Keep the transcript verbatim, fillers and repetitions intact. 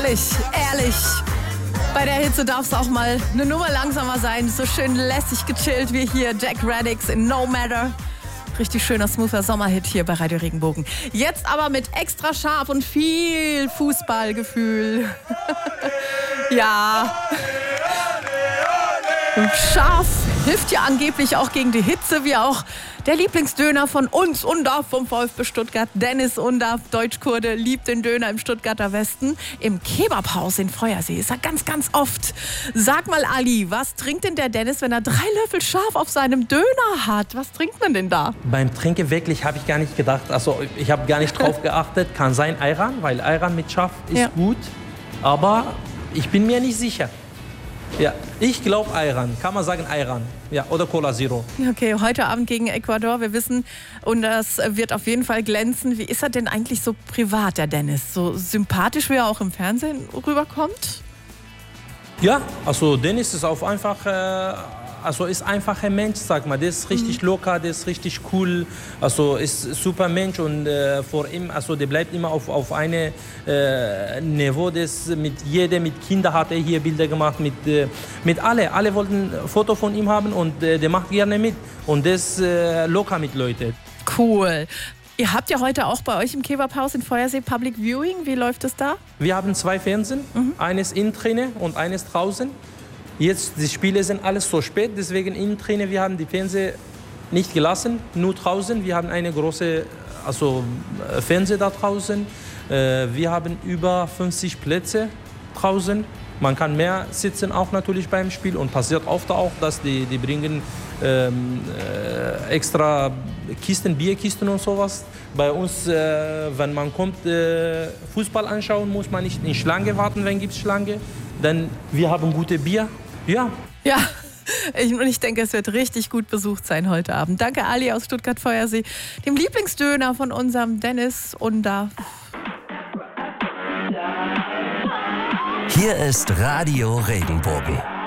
Ehrlich, ehrlich. Bei der Hitze darf es auch mal eine Nummer langsamer sein. So schön lässig gechillt wie hier Jack Radix in No Matter. Richtig schöner, smoother Sommerhit hier bei Radio Regenbogen. Jetzt aber mit extra scharf und viel Fußballgefühl. Ja. Scharf hilft ja angeblich auch gegen die Hitze, wie auch der Lieblingsdöner von uns, Undav vom VfB Stuttgart. Dennis Undav, Deutschkurde, liebt den Döner im Stuttgarter Westen. Im Kebabhaus in Feuersee ist er ganz, ganz oft. Sag mal, Ali, was trinkt denn der Dennis, wenn er drei Löffel scharf auf seinem Döner hat? Was trinkt man denn da? Beim Trinken wirklich habe ich gar nicht gedacht, also ich habe gar nicht drauf geachtet. Kann sein Ayran, weil Ayran mit scharf ist ja gut, aber ich bin mir nicht sicher. Ja, ich glaube Ayran. Kann man sagen Ayran. Ja, oder Cola Zero. Okay, heute Abend gegen Ecuador. Wir wissen, und das wird auf jeden Fall glänzen. Wie ist er denn eigentlich so privat, der Dennis? So sympathisch, wie er auch im Fernsehen rüberkommt? Ja, also Dennis ist auf einfach, äh, also ist einfach ein Mensch, sag mal. Der ist richtig mhm. locker, der ist richtig cool. Also ist ein super Mensch und äh, vor ihm, also der bleibt immer auf auf eine äh, Niveau. Das mit jedem, mit Kindern hat er hier Bilder gemacht, mit äh, mit alle, alle wollten ein Foto von ihm haben und äh, der macht gerne mit und der ist äh, locker mit Leuten. Cool. Ihr habt ja heute auch bei euch im Kebabhaus in Feuersee Public Viewing. Wie läuft es da? Wir haben zwei Fernsehen, mhm. eines innen drinne und eines draußen. Jetzt, die Spiele sind alles so spät, deswegen innen drinne, wir haben die Fernseher nicht gelassen, nur draußen. Wir haben eine große, also Fernseher da draußen. Wir haben über fünfzig Plätze draußen. Man kann mehr sitzen auch natürlich beim Spiel und passiert oft auch, dass die, die bringen ähm, äh, extra Kisten, Bierkisten und sowas. Bei uns, äh, wenn man kommt, äh, Fußball anschauen, muss man nicht in Schlange warten, wenn es Schlange. Denn wir haben gute Bier. Ja. Ja. Ich, und ich denke, es wird richtig gut besucht sein heute Abend. Danke Ali aus Stuttgart-Feuersee, dem Lieblingsdöner von unserem Dennis Undav. Hier ist Radio Regenbogen.